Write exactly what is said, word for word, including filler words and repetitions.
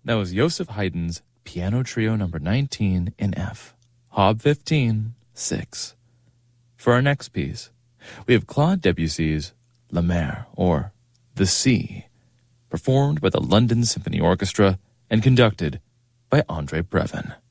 That was Joseph Haydn's Piano Trio number nineteen in F, Hob fifteen, six. For our next piece, we have Claude Debussy's La Mer, or The Sea, performed by the London Symphony Orchestra and conducted by Andre Previn.